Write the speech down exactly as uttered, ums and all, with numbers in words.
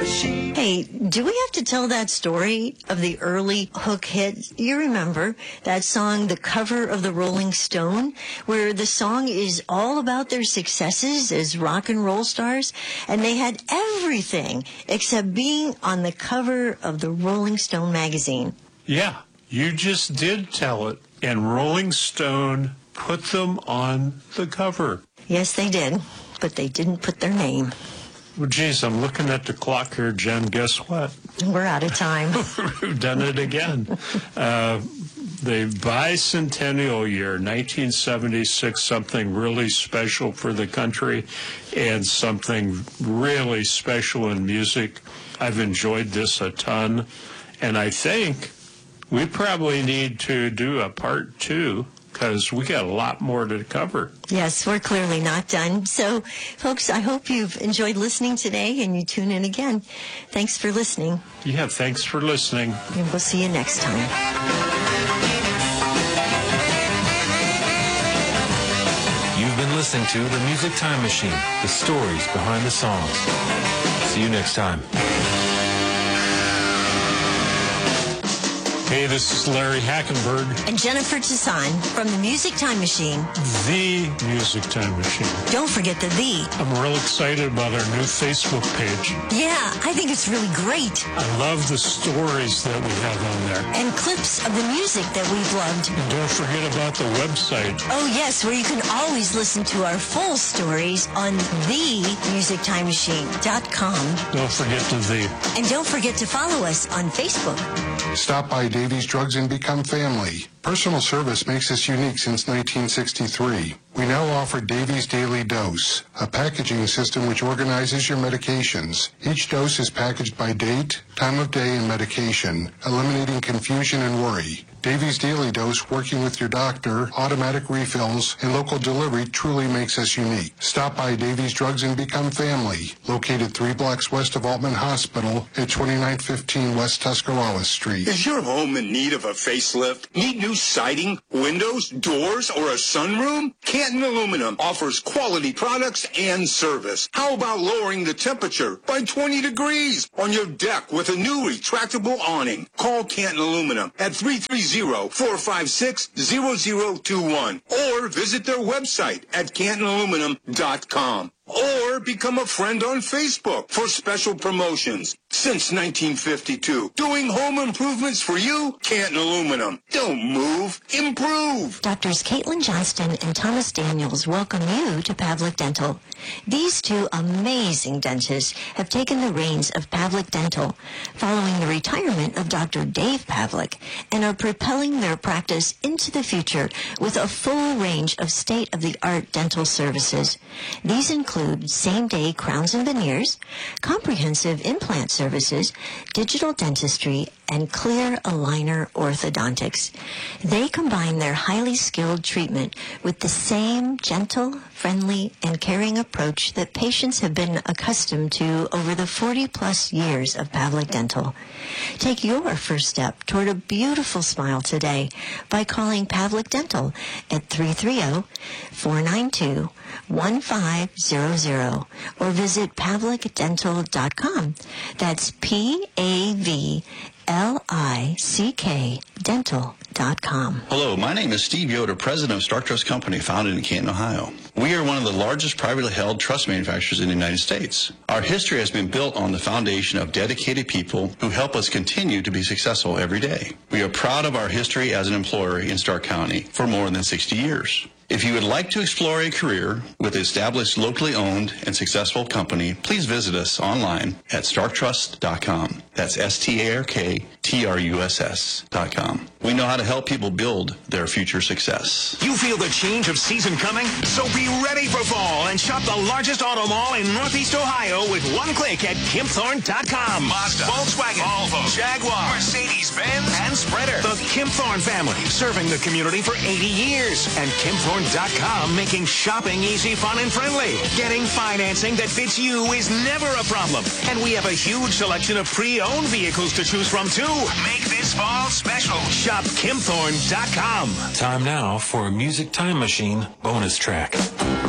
machine. Hey, do we have to tell that story of the early Hook hit? You remember that song, the cover of the Rolling Stone, where the song is all about their successes as rock and roll stars, and they had everything except being on the cover of the Rolling Stone magazine. Yeah, you just did tell it, and Rolling Stone put them on the cover. Yes, they did, but they didn't put their name. Well, geez, I'm looking at the clock here, Jen. Guess what? We're out of time. We've done it again. Uh, the bicentennial year, nineteen seventy-six, something really special for the country and something really special in music. I've enjoyed this a ton, and I think we probably need to do a part two, because we got a lot more to cover. Yes, we're clearly not done. So, folks, I hope you've enjoyed listening today, and you tune in again. Thanks for listening. Yeah, thanks for listening. And we'll see you next time. You've been listening to The Music Time Machine, the stories behind the songs. See you next time. Hey, this is Larry Hackenberg. And Jennifer Toussaint from the Music Time Machine. The Music Time Machine. Don't forget the the. I'm real excited about our new Facebook page. Yeah, I think it's really great. I love the stories that we have on there. And clips of the music that we've loved. And don't forget about the website. Oh, yes, where you can always listen to our full stories on the music time machine dot com. Don't forget the the. And don't forget to follow us on Facebook. Stop by Davies Drugs and become family. Personal service makes us unique since nineteen sixty-three. We now offer Davies Daily Dose, a packaging system which organizes your medications. Each dose is packaged by date, time of day, and medication, eliminating confusion and worry. Davies Daily Dose, working with your doctor, automatic refills, and local delivery truly makes us unique. Stop by Davies Drugs and become family, located three blocks west of Altman Hospital at twenty-nine fifteen West Tuscarawas Street. Is your home in need of a facelift? Need new siding, windows, doors, or a sunroom? Canton Aluminum offers quality products and service. How about lowering the temperature by twenty degrees on your deck with a new retractable awning? Call Canton Aluminum at three three zero, four five six, zero zero two one or visit their website at canton aluminum dot com. Or become a friend on Facebook for special promotions. Since nineteen fifty-two, doing home improvements for you, Canton Aluminum. Don't move, improve. Doctors Caitlin Johnston and Thomas Daniels welcome you to Pavlik Dental. These two amazing dentists have taken the reins of Pavlik Dental following the retirement of Doctor Dave Pavlik and are propelling their practice into the future with a full range of state-of-the-art dental services. These include include same-day crowns and veneers, comprehensive implant services, digital dentistry, and clear aligner orthodontics. They combine their highly skilled treatment with the same gentle, friendly, and caring approach that patients have been accustomed to over the forty-plus years of Pavlik Dental. Take your first step toward a beautiful smile today by calling Pavlik Dental at three three zero, four nine two, one five zero zero or visit pavlik dental dot com. That's P A V L I C K dental dot com. Hello, my name is Steve Yoder, president of Stark Trust Company, founded in Canton, Ohio. We are one of the largest privately held trust manufacturers in the United States. Our history has been built on the foundation of dedicated people who help us continue to be successful every day. We are proud of our history as an employer in Stark County for more than sixty years. If you would like to explore a career with an established, locally owned, and successful company, please visit us online at stark trust dot com. That's S T A R K T R U S S dot com. We know how to help people build their future success. You feel the change of season coming? So be ready for fall and shop the largest auto mall in Northeast Ohio with one click at Kempthorne dot com. Mazda, Volkswagen, Volvo, Jaguar, Mercedes-Benz, and Sprinter. The Kempthorne family, serving the community for eighty years. And Kempthorne dot com, making shopping easy, fun, and friendly. Getting financing that fits you is never a problem. And we have a huge selection of pre-owned vehicles to choose from, too. Make this fall special. Shop Kempthorne dot com. Time now for a Music Time Machine bonus track.